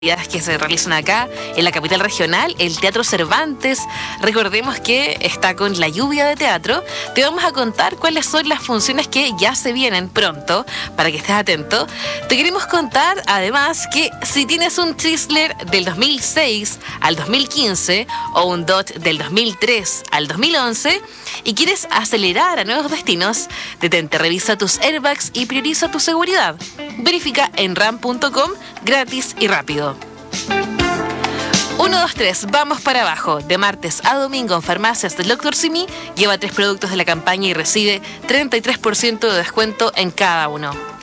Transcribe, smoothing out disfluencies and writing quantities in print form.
que se realizan acá en la capital regional, el Teatro Cervantes. Recordemos que está con la lluvia de teatro. Te vamos a contar cuáles son las funciones que ya se vienen pronto, para que estés atento. Te queremos contar además que si tienes un Chrysler del 2006 al 2015 o un Dodge del 2003 al 2011 y quieres acelerar a nuevos destinos, detente, revisa tus airbags y prioriza tu seguridad. Verifica en ram.com, gratis y rápido. 1, 2, 3, vamos para abajo. De martes a domingo en farmacias del Dr. Simi, lleva 3 productos de la campaña y recibe 33% de descuento en cada uno.